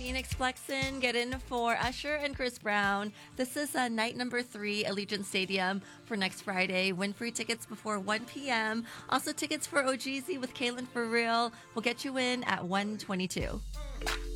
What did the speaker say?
Phoenix Flexen. Get in for Usher and Chris Brown. This is night number 3, Allegiant Stadium for next Friday. Win free tickets before 1 p.m. Also tickets for OGZ with Kaylin For Real. We'll get you in at 1:22.